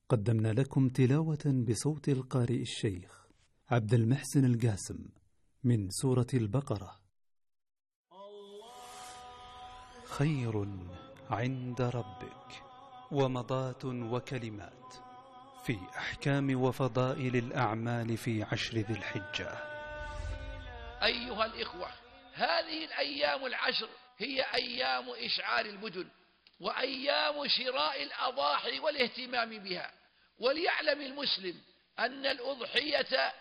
قدمنا لكم تلاوة بصوت القارئ الشيخ عبد المحسن القاسم من سورة البقرة. خير عند ربك ومضات وكلمات في أحكام وفضائل الأعمال في 10 ذي الحجة. أيها الإخوة، هذه الأيام 10 هي أيام إشعار البدن وأيام شراء الأضاحي والاهتمام بها. وليعلم المسلم أن الأضحية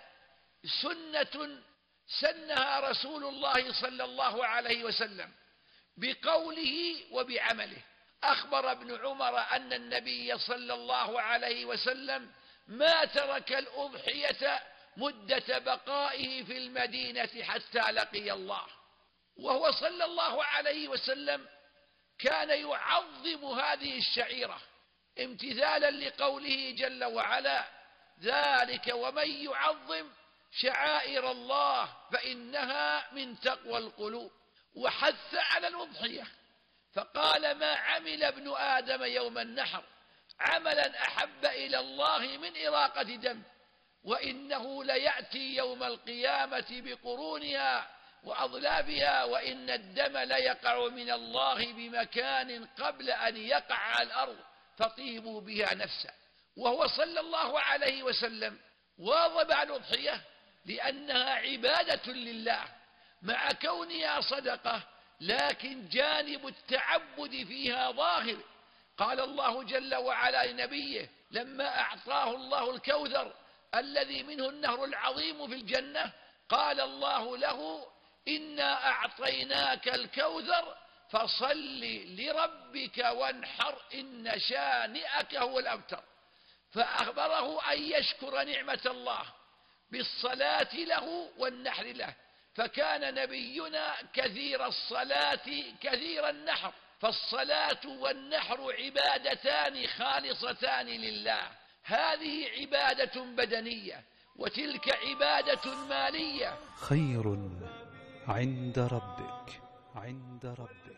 سنة سنها رسول الله صلى الله عليه وسلم بقوله وبعمله. أخبر ابن عمر أن النبي صلى الله عليه وسلم ما ترك الأضحية مدة بقائه في المدينة حتى لقي الله، وهو صلى الله عليه وسلم كان يعظم هذه الشعيرة امتثالا لقوله جل وعلا: ذلك ومن يعظم شعائر الله فإنها من تقوى القلوب. وحث على الأضحية فقال: ما عمل ابن آدم يوم النحر عملا أحب إلى الله من إراقة دم، وإنه ليأتي يوم القيامة بقرونها وأضلابها، وإن الدم ليقع من الله بمكان قبل أن يقع على الأرض فطيبوا بها نفسا. وهو صلى الله عليه وسلم واظب على الأضحية لأنها عبادة لله مع كونها صدقة، لكن جانب التعبد فيها ظاهر. قال الله جل وعلا لنبيه لما أعطاه الله الكوثر الذي منه النهر العظيم في الجنة، قال الله له: إنا أعطيناك الكوثر فصل لربك وانحر إن شانئك هو الأبتر. فأخبره أن يشكر نعمة الله بالصلاة له والنحر له، فكان نبينا كثير الصلاة كثير النحر، فالصلاة والنحر عبادتان خالصتان لله. هذه عبادة بدنية وتلك عبادة مالية. خير عند ربك